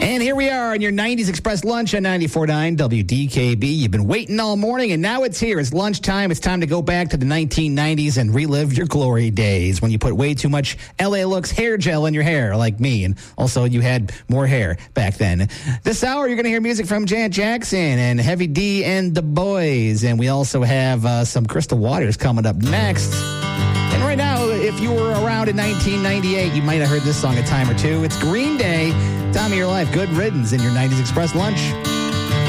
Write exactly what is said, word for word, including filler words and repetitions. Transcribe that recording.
And here we are on your nineties Express lunch on ninety-four point nine W D K B. You've been waiting all morning, and now it's here. It's lunchtime. It's time to go back to the nineteen nineties and relive your glory days when you put way too much L A Looks hair gel in your hair, like me. And also, you had more hair back then. This hour, you're going to hear music from Janet Jackson and Heavy D and the Boys. And we also have uh, some Crystal Waters coming up next. And right now, if you were around in nineteen ninety-eight, you might have heard this song a time or two. It's Green Day, Time of Your Life. Good riddance in your nineties Express lunch.